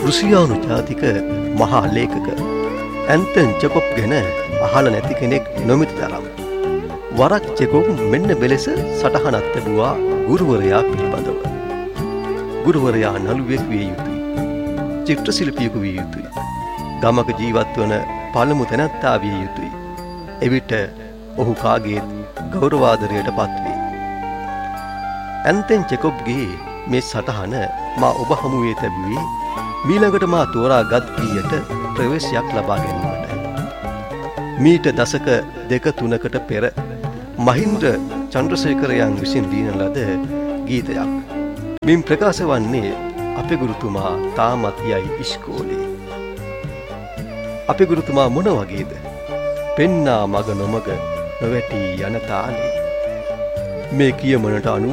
රුසියානු ජාතික මහා ලේඛක ඇන්තන් චෙකොප් ගැන අහලා නැති කෙනෙක් නොමැති තරම්. වරක් චෙකොප් මෙන්න මෙලෙස සටහනක් තිබුවා ගුරුවරයා පිළිබඳව. ගුරුවරයා නළුවෙක් විය යුතුයි. චිත්‍ර ශිල්පියෙකු විය යුතුයි. ගමක ජීවත් වන පළමු තැනැත්තා විය යුතුයි. එවිට ඔහු කාගේත් ගෞරවාදරයට පත්වේ. ඇන්තන් චෙකොප්ගේ මේ සටහන මා ඔබ හමුවේ තැබුවේ මීළඟට මා තෝරාගත් ඊයට ප්‍රවේශයක් ලබා ගැනීමටයි. මීට දශක 2-3කට පෙර මහින්ද්‍ර චන්ද්‍රසේකරයන් විසින් දීන ලද ගීතයක්. මින් ප්‍රකාශ වන්නේ අපේ ගුරුතුමා තාමත් යයි ඉස්කෝලේ. අපේ ගුරුතුමා මොන වගේද? පෙන්නා මග නොමග නොවැටි යන තාලේ. මේ කියමනට අනුව